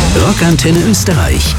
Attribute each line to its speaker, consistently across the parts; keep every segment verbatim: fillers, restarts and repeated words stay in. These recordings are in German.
Speaker 1: Rockantenne Österreich.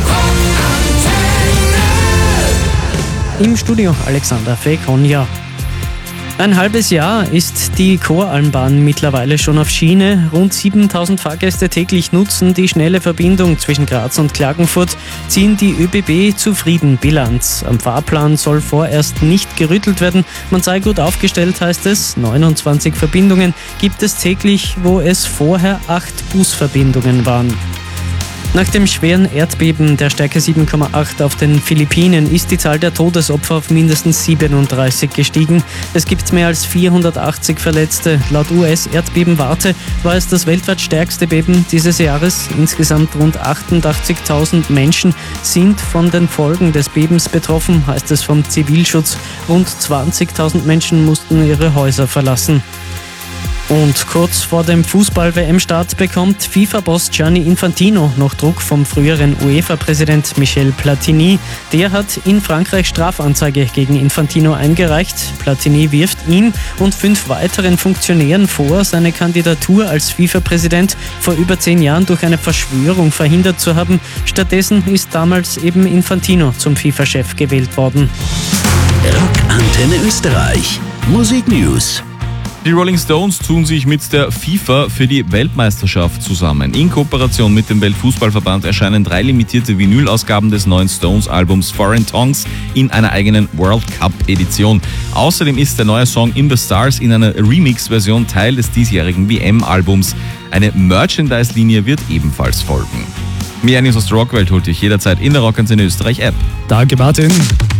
Speaker 2: Im Studio Alexander Fekonja. Ein halbes Jahr ist die Koralmbahn mittlerweile schon auf Schiene. Rund siebentausend Fahrgäste täglich nutzen die schnelle Verbindung zwischen Graz und Klagenfurt, ziehen die ÖBB zufrieden Bilanz. Am Fahrplan soll vorerst nicht gerüttelt werden. Man sei gut aufgestellt, heißt es. neunundzwanzig Verbindungen gibt es täglich, wo es vorher acht Busverbindungen waren. Nach dem schweren Erdbeben der Stärke sieben Komma acht auf den Philippinen ist die Zahl der Todesopfer auf mindestens siebenunddreißig gestiegen. Es gibt mehr als vierhundertachtzig Verletzte. Laut U S-Erdbebenwarte war es das weltweit stärkste Beben dieses Jahres. Insgesamt rund achtundachtzigtausend Menschen sind von den Folgen des Bebens betroffen, heißt es vom Zivilschutz. Rund zwanzigtausend Menschen mussten ihre Häuser verlassen. Und kurz vor dem Fußball-W M-Start bekommt FIFA-Boss Gianni Infantino noch Druck vom früheren UEFA-Präsident Michel Platini. Der hat in Frankreich Strafanzeige gegen Infantino eingereicht. Platini wirft ihm und fünf weiteren Funktionären vor, seine Kandidatur als FIFA-Präsident vor über zehn Jahren durch eine Verschwörung verhindert zu haben. Stattdessen ist damals eben Infantino zum FIFA-Chef gewählt worden.
Speaker 1: Rockantenne Österreich. Musik News.
Speaker 3: Die Rolling Stones tun sich mit der FIFA für die Weltmeisterschaft zusammen. In Kooperation mit dem Weltfußballverband erscheinen drei limitierte Vinylausgaben des neuen Stones-Albums Foreign Tongues in einer eigenen World Cup-Edition. Außerdem ist der neue Song In the Stars in einer Remix-Version Teil des diesjährigen W M-Albums. Eine Merchandise-Linie wird ebenfalls folgen. Mehr News aus der Rockwelt holt euch jederzeit in der Rockantenne Österreich-App.
Speaker 4: Danke, Martin.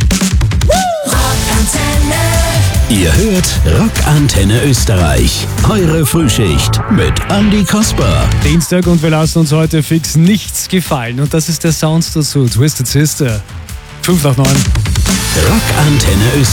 Speaker 1: Ihr hört Rockantenne Österreich. Eure Frühschicht mit Andi Kasper.
Speaker 4: Dienstag und wir lassen uns heute fix nichts gefallen. Und das ist der Sound dazu. Twisted Sister. fünf nach neun.
Speaker 1: Rockantenne Österreich.